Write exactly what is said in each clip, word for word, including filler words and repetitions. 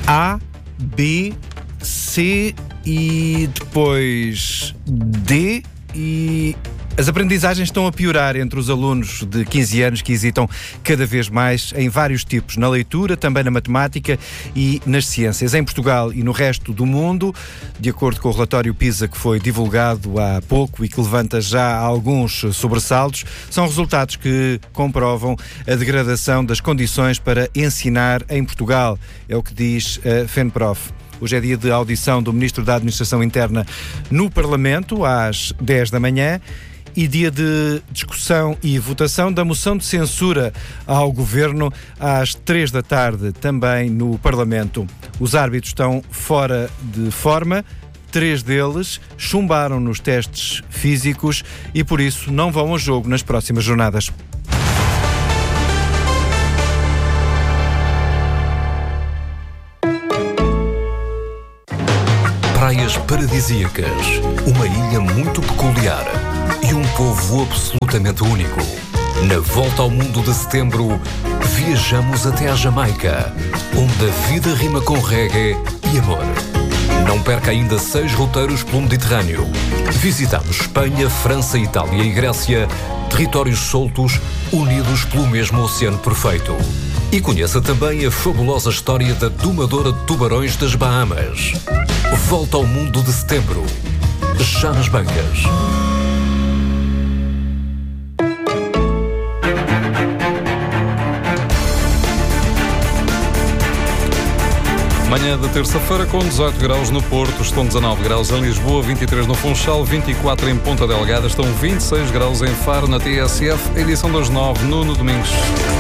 A, B, C e depois D. E as aprendizagens estão a piorar entre os alunos de quinze anos que hesitam cada vez mais em vários tipos, na leitura, também na matemática e nas ciências. Em Portugal e no resto do mundo, de acordo com o relatório PISA que foi divulgado há pouco e que levanta já alguns sobressaltos, são resultados que comprovam a degradação das condições para ensinar em Portugal. É o que diz a FENPROF. Hoje é dia de audição do Ministro da Administração Interna no Parlamento, às dez da manhã, e dia de discussão e votação da moção de censura ao Governo às três da tarde, também no Parlamento. Os árbitros estão fora de forma, três deles chumbaram nos testes físicos e, por isso, não vão ao jogo nas próximas jornadas. Praias paradisíacas, uma ilha muito peculiar e um povo absolutamente único. Na volta ao mundo de setembro, viajamos até à Jamaica, onde a vida rima com reggae e amor. Não perca ainda seis roteiros pelo Mediterrâneo. Visitamos Espanha, França, Itália e Grécia, territórios soltos, unidos pelo mesmo oceano perfeito. E conheça também a fabulosa história da domadora de tubarões das Bahamas. Volta ao mundo de setembro, já nas bancas. Manhã de terça-feira com dezoito graus no Porto, estão dezanove graus em Lisboa, vinte e três no Funchal, vinte e quatro em Ponta Delgada, estão vinte e seis graus em Faro, na T S F, edição das nove, Nuno Domingos.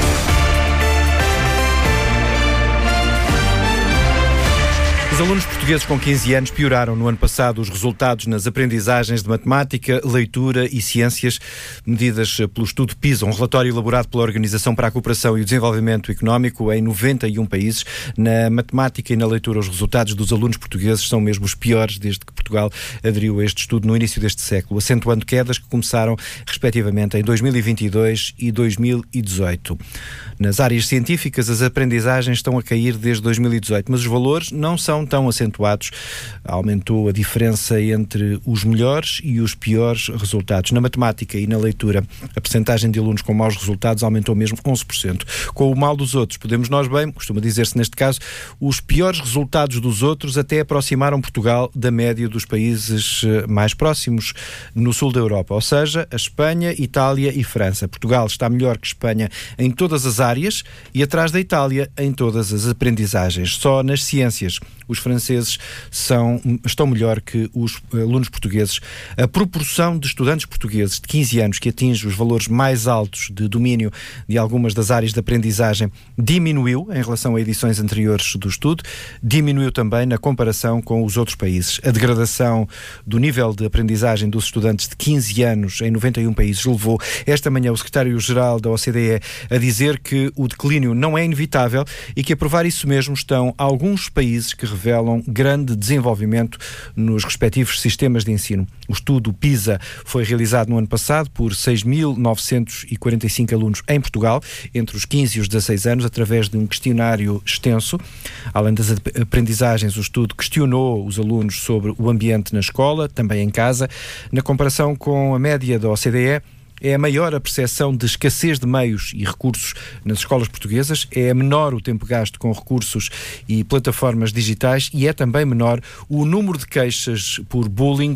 Os alunos portugueses com quinze anos pioraram no ano passado os resultados nas aprendizagens de matemática, leitura e ciências, medidas pelo estudo PISA, um relatório elaborado pela Organização para a Cooperação e o Desenvolvimento Económico em noventa e um países. Na matemática e na leitura, os resultados dos alunos portugueses são mesmo os piores desde que Portugal aderiu a este estudo no início deste século, acentuando quedas que começaram, respectivamente, em dois mil e vinte e dois e dois mil e dezoito. Nas áreas científicas, as aprendizagens estão a cair desde dois mil e dezoito, mas os valores não são tão acentuados. Aumentou a diferença entre os melhores e os piores resultados. Na matemática e na leitura, a percentagem de alunos com maus resultados aumentou mesmo onze por cento. Com o mal dos outros, podemos nós bem, costuma dizer-se neste caso, os piores resultados dos outros até aproximaram Portugal da média dos países mais próximos no sul da Europa, ou seja, a Espanha, Itália e França. Portugal está melhor que Espanha em todas as áreas e atrás da Itália em todas as aprendizagens. Só nas ciências os franceses são, estão melhor que os alunos portugueses. A proporção de estudantes portugueses de quinze anos que atinge os valores mais altos de domínio de algumas das áreas de aprendizagem diminuiu em relação a edições anteriores do estudo, diminuiu também na comparação com os outros países. A degradação do nível de aprendizagem dos estudantes de quinze anos em noventa e um países levou esta manhã o secretário-geral da O C D E a dizer que o declínio não é inevitável e que a provar isso mesmo estão alguns países que revelam grande desenvolvimento nos respectivos sistemas de ensino. O estudo PISA foi realizado no ano passado por seis mil novecentos e quarenta e cinco alunos em Portugal, entre os quinze e os dezasseis anos, através de um questionário extenso. Além das aprendizagens, o estudo questionou os alunos sobre o ambiente na escola, também em casa. Na comparação com a média da O C D E, é maior a percepção de escassez de meios e recursos nas escolas portuguesas, é menor o tempo gasto com recursos e plataformas digitais e é também menor o número de queixas por bullying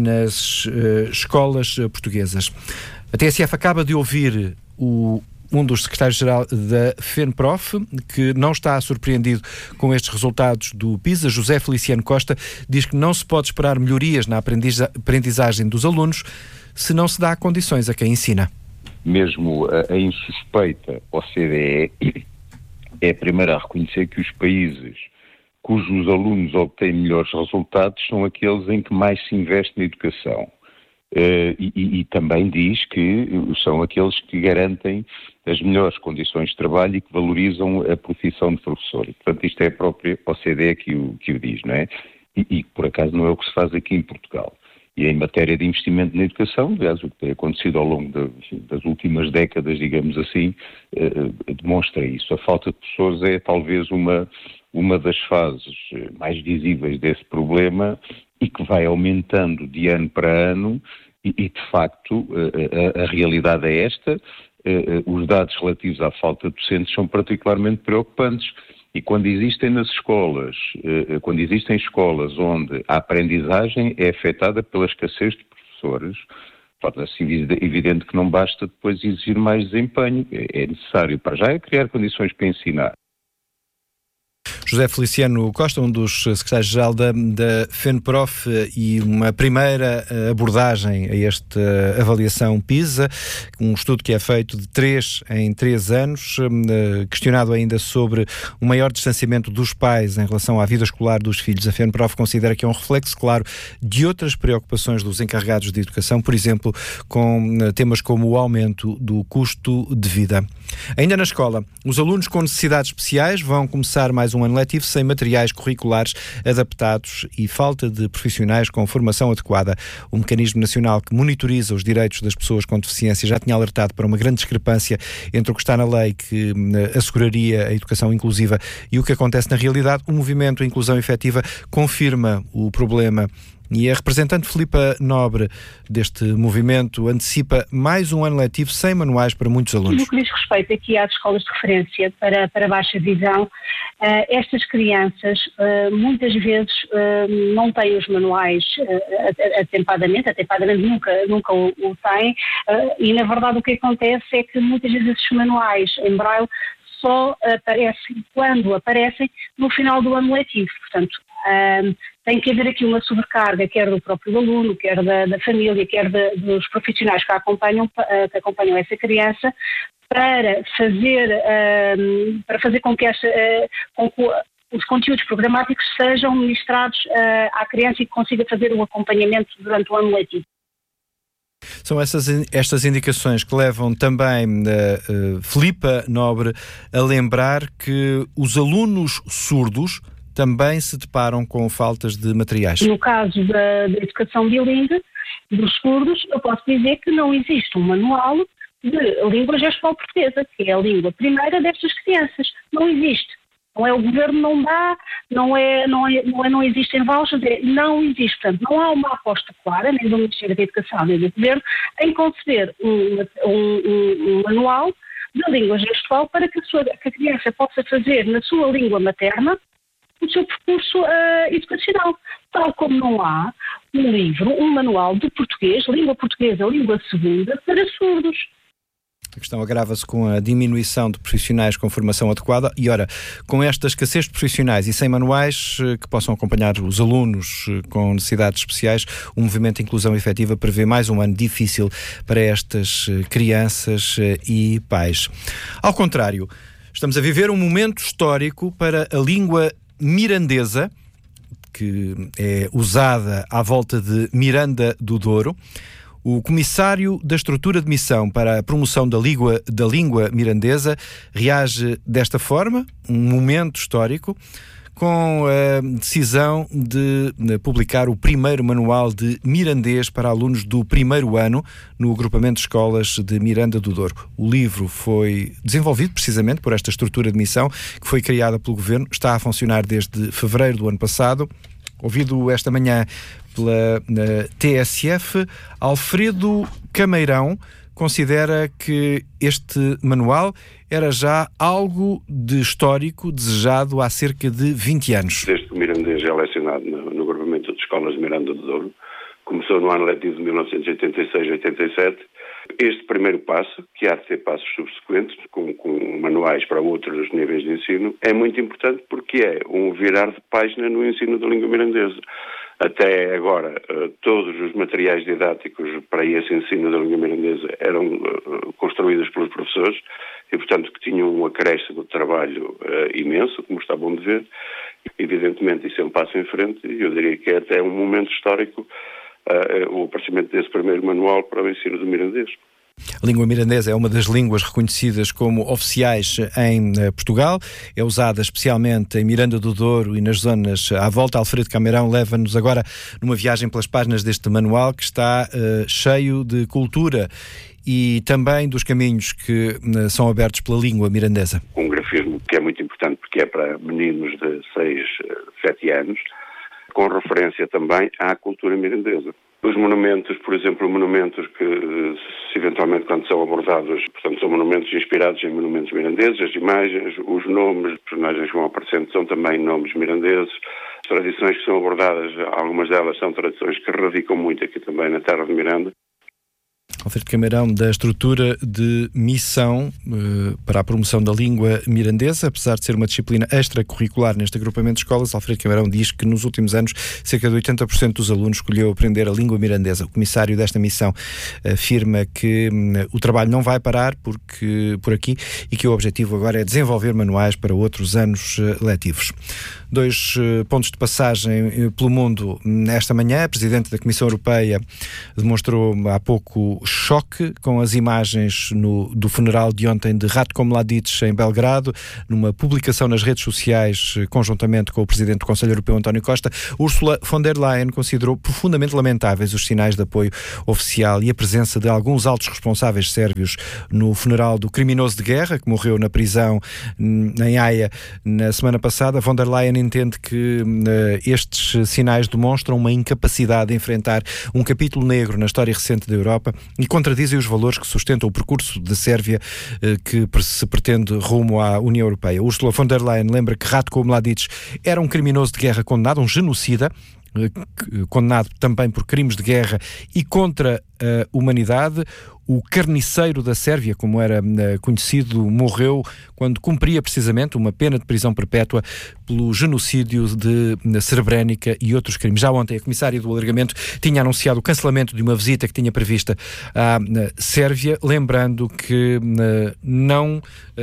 nas uh, escolas portuguesas. A T S F acaba de ouvir o um dos secretários-geral da FENPROF, que não está surpreendido com estes resultados do PISA. José Feliciano Costa diz que não se pode esperar melhorias na aprendiza- aprendizagem dos alunos se não se dá condições a quem ensina. Mesmo a, a insuspeita O C D E é a primeira a reconhecer que os países cujos alunos obtêm melhores resultados são aqueles em que mais se investe na educação. Uh, e, e, e também diz que são aqueles que garantem as melhores condições de trabalho e que valorizam a profissão de professor. E, portanto, isto é a própria O C D E que o, que o diz, não é? E, e, por acaso, não é o que se faz aqui em Portugal. E em matéria de investimento na educação, aliás, o que tem acontecido ao longo de, das últimas décadas, digamos assim, uh, demonstra isso. A falta de professores é talvez uma, uma das fases mais visíveis desse problema e que vai aumentando de ano para ano e, e de facto, a, a, a realidade é esta. Os dados relativos à falta de docentes são particularmente preocupantes. E quando existem nas escolas, quando existem escolas onde a aprendizagem é afetada pela escassez de professores, torna-se evidente que não basta depois exigir mais desempenho. É necessário, para já, criar condições para ensinar. José Feliciano Costa, um dos secretários-geral da, da FENPROF, e uma primeira abordagem a esta avaliação PISA, um estudo que é feito de três em três anos, questionado ainda sobre o maior distanciamento dos pais em relação à vida escolar dos filhos. A FENPROF considera que é um reflexo claro de outras preocupações dos encarregados de educação, por exemplo, com temas como o aumento do custo de vida. Ainda na escola, os alunos com necessidades especiais vão começar mais um ano letivo sem materiais curriculares adaptados e falta de profissionais com formação adequada. O Mecanismo Nacional que monitoriza os direitos das pessoas com deficiência já tinha alertado para uma grande discrepância entre o que está na lei, que asseguraria a educação inclusiva, e o que acontece na realidade. O movimento Inclusão Efetiva confirma o problema. E a representante Filipa Nobre deste movimento antecipa mais um ano letivo sem manuais para muitos alunos. No que diz respeito aqui às escolas de referência para, para baixa visão, uh, estas crianças uh, muitas vezes uh, não têm os manuais uh, atempadamente, atempadamente nunca, nunca o, o têm, uh, e na verdade o que acontece é que muitas vezes esses manuais em braille só aparecem, quando aparecem, no final do ano letivo. Portanto, um, tem que haver aqui uma sobrecarga, quer do próprio aluno, quer da, da família, quer de, dos profissionais que acompanham, que acompanham essa criança, para fazer, um, para fazer com que, esta, uh, com que os conteúdos programáticos sejam ministrados uh, à criança e que consiga fazer o acompanhamento durante o ano letivo. São essas, estas indicações que levam também uh, uh, Filipa Nobre a lembrar que os alunos surdos também se deparam com faltas de materiais. No caso da, da educação bilingue dos surdos, eu posso dizer que não existe um manual de língua gestual portuguesa, que é a língua primeira destas crianças. Não existe. Não é o governo, não dá, não é, não é, não, é, não existem vouchers, é, não existe. Portanto, não há uma aposta clara, nem do Ministério da Educação, nem do governo, em conceber um, um, um manual de língua gestual para que a, sua, que a criança possa fazer na sua língua materna o seu percurso uh, educacional. Tal como não há um livro, um manual de português, língua portuguesa, língua segunda, para surdos. A questão agrava-se com a diminuição de profissionais com formação adequada e, ora, com esta escassez de profissionais e sem manuais que possam acompanhar os alunos com necessidades especiais, o Movimento Inclusão Efetiva prevê mais um ano difícil para estas crianças e pais. Ao contrário, estamos a viver um momento histórico para a língua mirandesa, que é usada à volta de Miranda do Douro. O comissário da estrutura de missão para a promoção da língua, da língua mirandesa reage desta forma, um momento histórico, com a decisão de publicar o primeiro manual de mirandês para alunos do primeiro ano no agrupamento de escolas de Miranda do Douro. O livro foi desenvolvido precisamente por esta estrutura de missão, que foi criada pelo Governo, está a funcionar desde fevereiro do ano passado. Ouvido esta manhã pela T S F, Alfredo Cameirão considera que este manual era já algo de histórico desejado há cerca de vinte anos. Desde que o mirandês é lecionado no, no agrupamento de escolas de Miranda do Douro, começou no ano letivo de mil novecentos e oitenta e seis a oitenta e sete, este primeiro passo, que há de ter passos subsequentes, com, com manuais para outros níveis de ensino, é muito importante porque é um virar de página no ensino da língua mirandesa. Até agora, todos os materiais didáticos para esse ensino da língua mirandesa eram construídos pelos professores e, portanto, que tinham um acréscimo de trabalho imenso, como está bom de ver. Evidentemente, isso é um passo em frente e eu diria que é até um momento histórico o aparecimento desse primeiro manual para o ensino do mirandês. A língua mirandesa é uma das línguas reconhecidas como oficiais em Portugal. É usada especialmente em Miranda do Douro e nas zonas à volta. Alfredo Cameirão leva-nos agora numa viagem pelas páginas deste manual que está uh, cheio de cultura e também dos caminhos que uh, são abertos pela língua mirandesa. Um grafismo que é muito importante porque é para meninos de seis, sete anos, com referência também à cultura mirandesa. Os monumentos, por exemplo, monumentos que, se eventualmente, quando são abordados, portanto, são monumentos inspirados em monumentos mirandeses, as imagens, os nomes dos personagens que vão aparecendo são também nomes mirandeses, as tradições que são abordadas, algumas delas são tradições que radicam muito aqui também na terra de Miranda. Alfredo Camarão, da estrutura de missão uh, para a promoção da língua mirandesa, apesar de ser uma disciplina extracurricular neste agrupamento de escolas, Alfredo Camarão diz que nos últimos anos cerca de oitenta por cento dos alunos escolheu aprender a língua mirandesa. O comissário desta missão afirma que um, o trabalho não vai parar porque, por aqui e que o objetivo agora é desenvolver manuais para outros anos uh, letivos. Dois uh, pontos de passagem uh, pelo mundo nesta manhã. A Presidente da Comissão Europeia demonstrou há pouco choque com as imagens no, do funeral de ontem de Ratko Mladic em Belgrado. Numa publicação nas redes sociais, conjuntamente com o Presidente do Conselho Europeu, António Costa, Ursula von der Leyen considerou profundamente lamentáveis os sinais de apoio oficial e a presença de alguns altos responsáveis sérvios no funeral do criminoso de guerra que morreu na prisão em Haia na semana passada. Von der Leyen entende que uh, estes sinais demonstram uma incapacidade de enfrentar um capítulo negro na história recente da Europa e contradizem os valores que sustentam o percurso da Sérvia uh, que se pretende rumo à União Europeia. Ursula von der Leyen lembra que Ratko Mladic era um criminoso de guerra condenado, um genocida, uh, condenado também por crimes de guerra e contra a humanidade. O carniceiro da Sérvia, como era uh, conhecido, morreu quando cumpria precisamente uma pena de prisão perpétua pelo genocídio de uh, Srebrenica e outros crimes. Já ontem a Comissária do Alargamento tinha anunciado o cancelamento de uma visita que tinha prevista à uh, Sérvia, lembrando que uh, não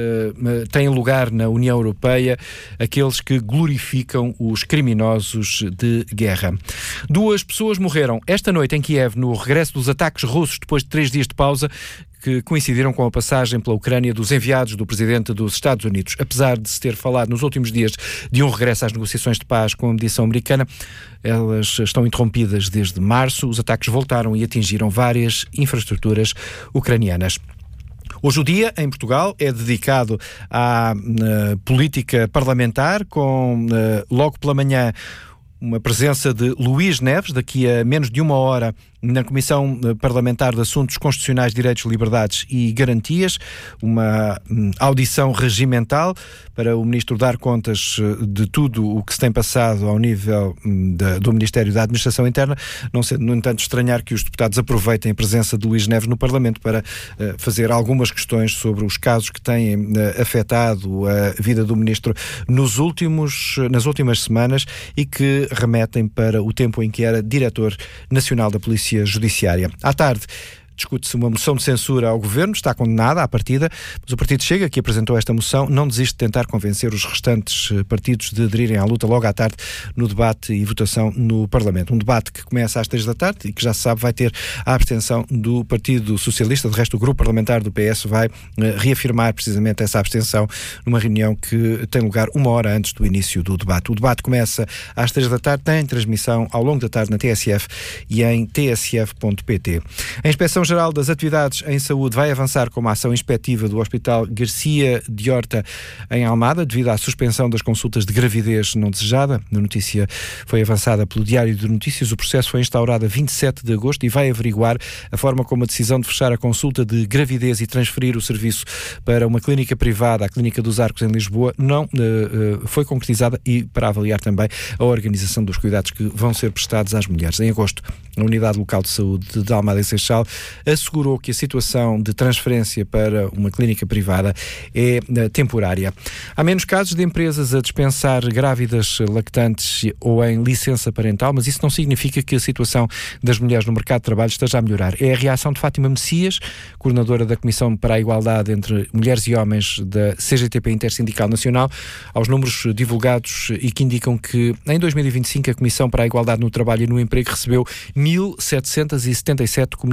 uh, têm lugar na União Europeia aqueles que glorificam os criminosos de guerra. Duas pessoas morreram esta noite em Kiev no regresso dos ataques russos depois de três dias de pausa que coincidiram com a passagem pela Ucrânia dos enviados do Presidente dos Estados Unidos. Apesar de se ter falado nos últimos dias de um regresso às negociações de paz com a mediação americana, elas estão interrompidas desde março. Os ataques voltaram e atingiram várias infraestruturas ucranianas. Hoje o dia, em Portugal, é dedicado à uh, política parlamentar, com uh, logo pela manhã uma presença de Luís Neves, daqui a menos de uma hora, na Comissão Parlamentar de Assuntos Constitucionais, Direitos, Liberdades e Garantias, uma hum, audição regimental para o Ministro dar contas de tudo o que se tem passado ao nível hum, da, do Ministério da Administração Interna, não sendo, no entanto, estranhar que os deputados aproveitem a presença de Luís Neves no Parlamento para uh, fazer algumas questões sobre os casos que têm uh, afetado a vida do Ministro nos últimos, nas últimas semanas e que remetem para o tempo em que era Diretor Nacional da Polícia Judiciária. À tarde, discute-se uma moção de censura ao Governo, está condenada à partida, mas o Partido Chega, que apresentou esta moção, não desiste de tentar convencer os restantes partidos de aderirem à luta logo à tarde no debate e votação no Parlamento. Um debate que começa às três da tarde e que já se sabe vai ter a abstenção do Partido Socialista. De resto, o grupo parlamentar do P S vai uh, reafirmar precisamente essa abstenção numa reunião que tem lugar uma hora antes do início do debate. O debate começa às três da tarde, tem transmissão ao longo da tarde na T S F e em t s f ponto p t. A Inspeção Geral das Atividades em Saúde vai avançar com uma ação inspectiva do Hospital Garcia de Horta em Almada, devido à suspensão das consultas de gravidez não desejada. A notícia foi avançada pelo Diário de Notícias. O processo foi instaurado a vinte e sete de agosto e vai averiguar a forma como a decisão de fechar a consulta de gravidez e transferir o serviço para uma clínica privada, a Clínica dos Arcos em Lisboa, não uh, uh, foi concretizada, e para avaliar também a organização dos cuidados que vão ser prestados às mulheres. Em agosto, a Unidade Local de Saúde de Almada e Seixal assegurou que a situação de transferência para uma clínica privada é uh, temporária. Há menos casos de empresas a dispensar grávidas, lactantes ou em licença parental, mas isso não significa que a situação das mulheres no mercado de trabalho esteja a melhorar. É a reação de Fátima Messias, coordenadora da Comissão para a Igualdade entre Mulheres e Homens da C G T P Intersindical Nacional, aos números divulgados e que indicam que em dois mil e vinte e cinco a Comissão para a Igualdade no Trabalho e no Emprego recebeu mil setecentas e setenta e sete comunicações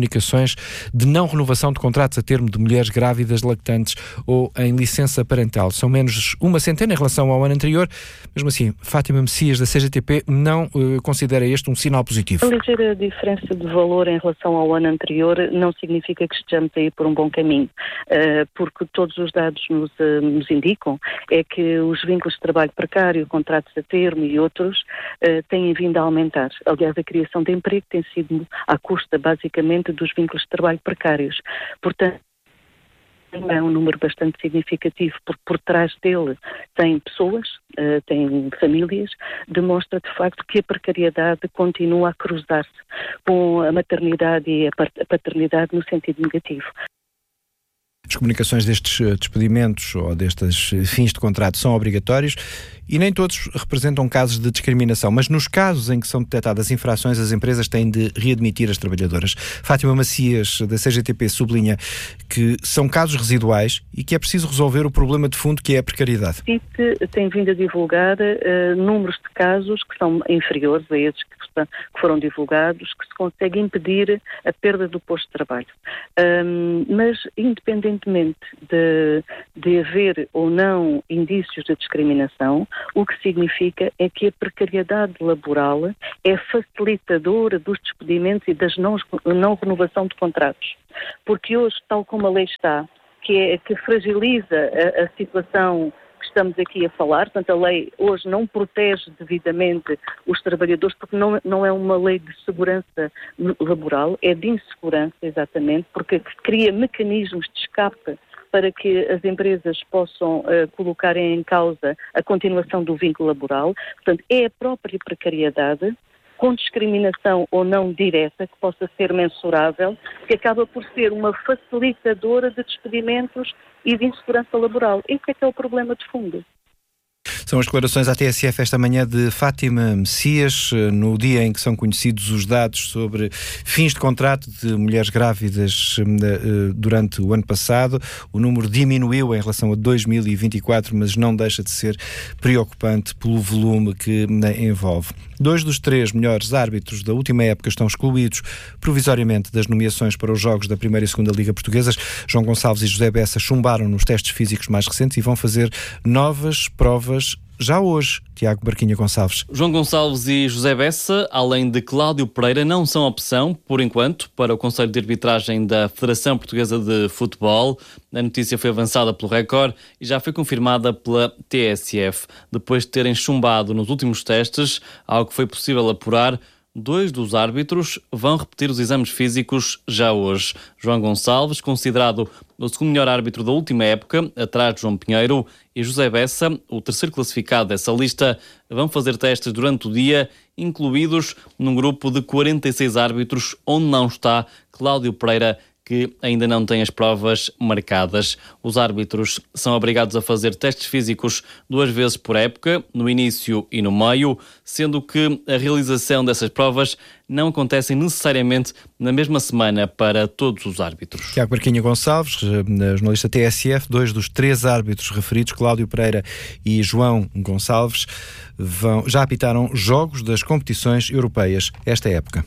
situações de não renovação de contratos a termo de mulheres grávidas, lactantes ou em licença parental. São menos uma centena em relação ao ano anterior. Mesmo assim, Fátima Messias, da C G T P, não uh, considera este um sinal positivo. A ligeira diferença de valor em relação ao ano anterior não significa que estejamos a ir por um bom caminho, uh, porque todos os dados nos, uh, nos indicam é que os vínculos de trabalho precário, contratos a termo e outros uh, têm vindo a aumentar. Aliás, a criação de emprego tem sido à custa, basicamente, dos vínculos de trabalho precários. Portanto, é um número bastante significativo, porque por trás dele tem pessoas, uh, tem famílias, demonstra de facto que a precariedade continua a cruzar-se com a maternidade e a paternidade no sentido negativo. As comunicações destes despedimentos ou destes fins de contrato são obrigatórios e nem todos representam casos de discriminação, mas nos casos em que são detectadas infrações, as empresas têm de readmitir as trabalhadoras. Fátima Macias, da C G T P, sublinha que ssão casos residuais e que é preciso resolver o problema de fundo, que é a precariedade. C I T tem vindo a divulgar uh, números de casos que são inferiores a esses que, está, que foram divulgados, que se consegue impedir a perda do posto de trabalho. Um, mas, independentemente de, de haver ou não indícios de discriminação, o que significa é que a precariedade laboral é facilitadora dos despedimentos e das não, não renovação de contratos. Porque hoje, tal como a lei está, que, é, que fragiliza a, a situação que estamos aqui a falar, portanto a lei hoje não protege devidamente os trabalhadores, porque não, não é uma lei de segurança laboral, é de insegurança, exatamente, porque cria mecanismos de escape para que as empresas possam uh, colocar em causa a continuação do vínculo laboral. Portanto, é a própria precariedade, com discriminação ou não direta, que possa ser mensurável, que acaba por ser uma facilitadora de despedimentos e de insegurança laboral. Esse é que é o problema de fundo. São as declarações à T S F esta manhã de Fátima Messias, no dia em que são conhecidos os dados sobre fins de contrato de mulheres grávidas durante o ano passado. O número diminuiu em relação a dois mil e vinte e quatro, mas não deixa de ser preocupante pelo volume que envolve. Dois dos três melhores árbitros da última época estão excluídos provisoriamente das nomeações para os jogos da Primeira e Segunda Liga Portuguesas. João Gonçalves e José Bessa chumbaram nos testes físicos mais recentes e vão fazer novas provas já hoje. Tiago Barquinha Gonçalves. João Gonçalves e José Bessa, além de Cláudio Pereira, não são opção, por enquanto, para o Conselho de Arbitragem da Federação Portuguesa de Futebol. A notícia foi avançada pelo Record e já foi confirmada pela T S F. Depois de terem chumbado nos últimos testes, algo que foi possível apurar, dois dos árbitros vão repetir os exames físicos já hoje. João Gonçalves, considerado o segundo melhor árbitro da última época, atrás de João Pinheiro, e José Bessa, o terceiro classificado dessa lista, vão fazer testes durante o dia, incluídos num grupo de quarenta e seis árbitros, onde não está Cláudio Pereira, que ainda não tem as provas marcadas. Os árbitros são obrigados a fazer testes físicos duas vezes por época, no início e no meio, sendo que a realização dessas provas não acontecem necessariamente na mesma semana para todos os árbitros. Tiago Barquinha Gonçalves, jornalista T S F, dois dos três árbitros referidos, Cláudio Pereira e João Gonçalves, vão, já apitaram jogos das competições europeias esta época.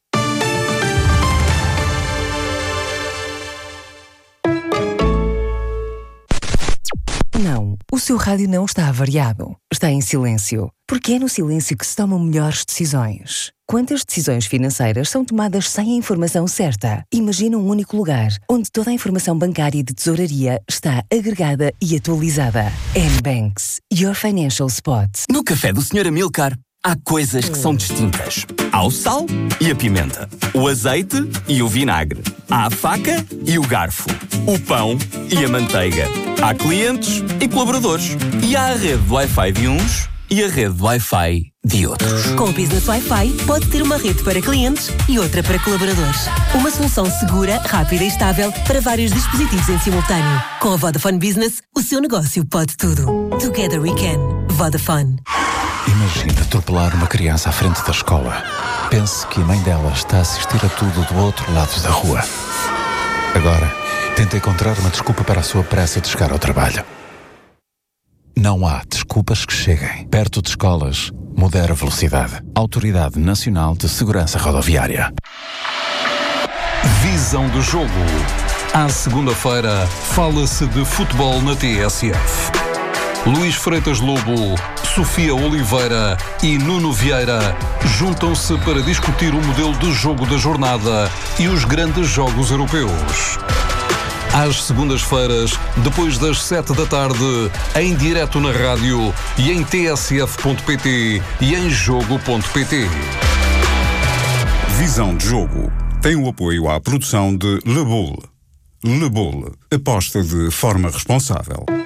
Não, o seu rádio não está avariado. Está em silêncio. Porque é no silêncio que se tomam melhores decisões. Quantas decisões financeiras são tomadas sem a informação certa? Imagina um único lugar, onde toda a informação bancária e de tesouraria está agregada e atualizada. N-Banks, your financial spot. No café do senhor Amilcar, há coisas que são distintas. Há o sal e a pimenta, o azeite e o vinagre, há a faca e o garfo, o pão e a manteiga. Há clientes e colaboradores. E há a rede de Wi-Fi de uns e a rede de Wi-Fi de outros. Com o Business Wi-Fi, pode ter uma rede para clientes e outra para colaboradores. Uma solução segura, rápida e estável para vários dispositivos em simultâneo. Com a Vodafone Business, o seu negócio pode tudo. Together we can. Vodafone. Imagina atropelar uma criança à frente da escola. Pense que a mãe dela está a assistir a tudo do outro lado da rua. Agora, tenta encontrar uma desculpa para a sua pressa de chegar ao trabalho. Não há desculpas que cheguem. Perto de escolas, modera a velocidade. Autoridade Nacional de Segurança Rodoviária. Visão do jogo. À segunda-feira, fala-se de futebol na T S F. Luís Freitas Lobo, Sofia Oliveira e Nuno Vieira juntam-se para discutir o modelo de jogo da jornada e os grandes jogos europeus. Às segundas-feiras, depois das sete da tarde, em direto na rádio e em t s f ponto p t e em jogo ponto p t. Visão de Jogo tem o apoio à produção de Le Boule. Le Boule, aposta de forma responsável.